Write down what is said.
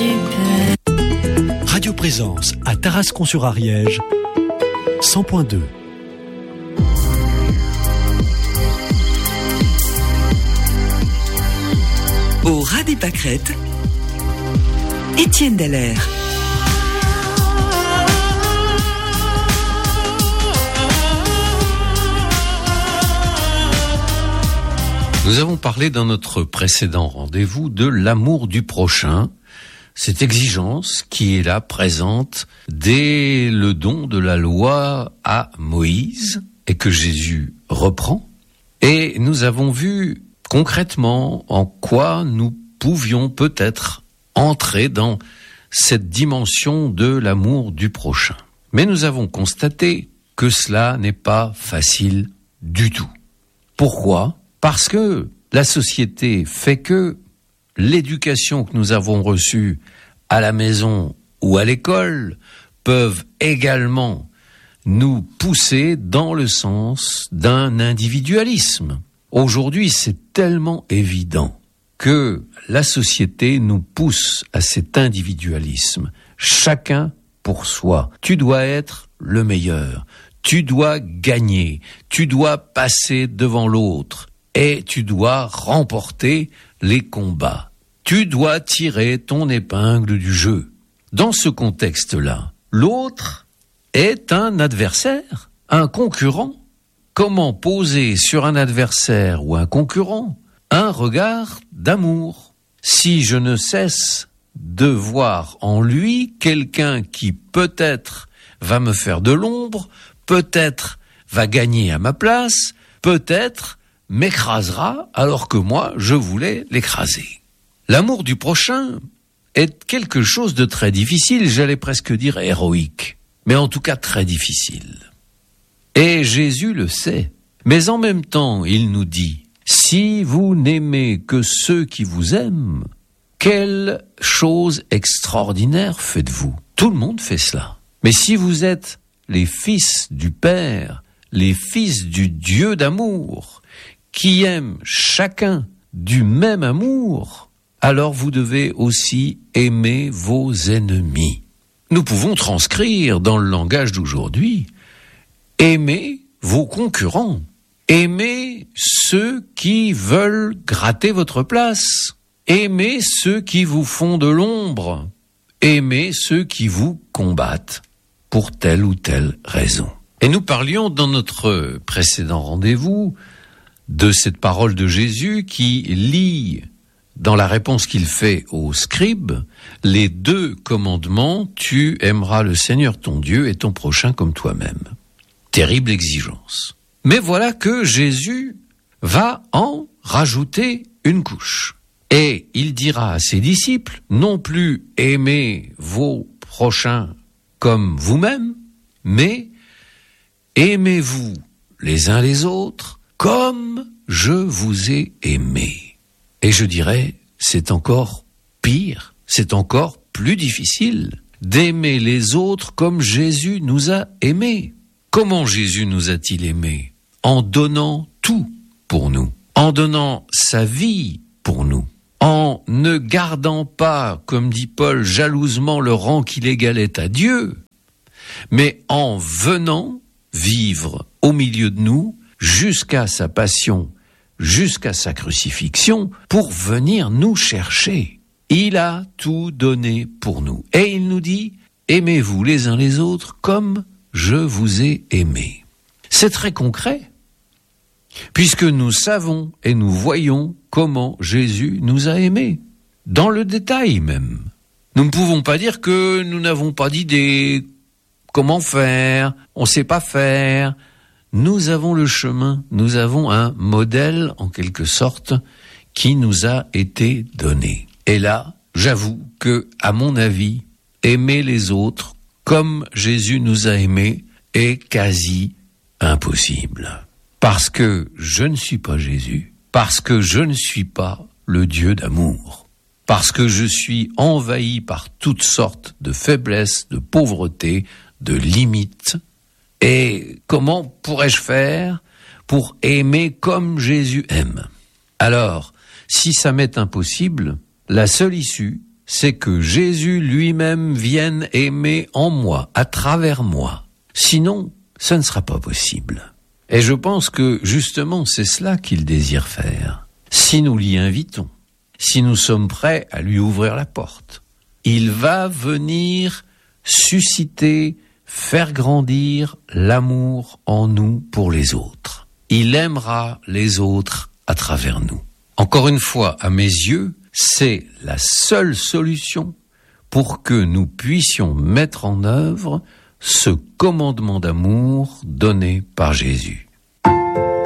du Père. Radio Présence à Tarascon-sur-Ariège, 100.2. Au ras des pâquerettes, Étienne Dallaire. Nous avons parlé dans notre précédent rendez-vous de l'amour du prochain, cette exigence qui est là présente dès le don de la loi à Moïse et que Jésus reprend. Et nous avons vu concrètement en quoi nous pouvions peut-être entrer dans cette dimension de l'amour du prochain. Mais nous avons constaté que cela n'est pas facile du tout. Pourquoi ? Parce que la société fait que l'éducation que nous avons reçue à la maison ou à l'école peuvent également nous pousser dans le sens d'un individualisme. Aujourd'hui, c'est tellement évident que la société nous pousse à cet individualisme. Chacun pour soi. Tu dois être le meilleur. Tu dois gagner. Tu dois passer devant l'autre. Et tu dois remporter les combats. Tu dois tirer ton épingle du jeu. Dans ce contexte-là, l'autre est un adversaire, un concurrent. Comment poser sur un adversaire ou un concurrent un regard d'amour si je ne cesse de voir en lui quelqu'un qui peut-être va me faire de l'ombre, peut-être va gagner à ma place, peut-être m'écrasera alors que moi, je voulais l'écraser. L'amour du prochain est quelque chose de très difficile, j'allais presque dire héroïque, mais en tout cas très difficile. Et Jésus le sait, mais en même temps, il nous dit, si vous n'aimez que ceux qui vous aiment, quelle chose extraordinaire faites-vous ? Tout le monde fait cela. Mais si vous êtes les fils du Père, les fils du Dieu d'amour, qui aiment chacun du même amour, alors vous devez aussi aimer vos ennemis. Nous pouvons transcrire dans le langage d'aujourd'hui, aimez vos concurrents, aimez ceux qui veulent gratter votre place, aimez ceux qui vous font de l'ombre, aimez ceux qui vous combattent pour telle ou telle raison. Et nous parlions dans notre précédent rendez-vous de cette parole de Jésus qui lie, dans la réponse qu'il fait aux scribes, les 2 commandements, tu aimeras le Seigneur ton Dieu et ton prochain comme toi-même. Terrible exigence. Mais voilà que Jésus va en rajouter une couche. Et il dira à ses disciples, non plus aimez vos prochains comme vous-même, mais aimez-vous les uns les autres comme je vous ai aimé. Et je dirais, c'est encore pire, c'est encore plus difficile d'aimer les autres comme Jésus nous a aimés. Comment Jésus nous a-t-il aimés ? En donnant tout pour nous, en donnant sa vie pour nous, en ne gardant pas, comme dit Paul, jalousement le rang qu'il égalait à Dieu, mais en venant vivre au milieu de nous, jusqu'à sa passion, jusqu'à sa crucifixion, pour venir nous chercher. Il a tout donné pour nous. Et il nous dit, aimez-vous les uns les autres comme je vous ai aimé. C'est très concret, puisque nous savons et nous voyons comment Jésus nous a aimés, dans le détail même. Nous ne pouvons pas dire que nous n'avons pas d'idée, comment faire, on ne sait pas faire. Nous avons le chemin, nous avons un modèle, en quelque sorte, qui nous a été donné. Et là, j'avoue que, à mon avis, aimer les autres comme Jésus nous a aimés est quasi impossible. Parce que je ne suis pas Jésus, parce que je ne suis pas le Dieu d'amour, parce que je suis envahi par toutes sortes de faiblesses, de pauvreté, de limites. Et comment pourrais-je faire pour aimer comme Jésus aime ? Alors, si ça m'est impossible, la seule issue, c'est que Jésus lui-même vienne aimer en moi, à travers moi. Sinon, ça ne sera pas possible. Et je pense que justement, c'est cela qu'il désire faire. Si nous l'y invitons, si nous sommes prêts à lui ouvrir la porte, il va venir susciter, faire grandir l'amour en nous pour les autres. Il aimera les autres à travers nous. Encore une fois, à mes yeux, c'est la seule solution pour que nous puissions mettre en œuvre ce commandement d'amour donné par Jésus.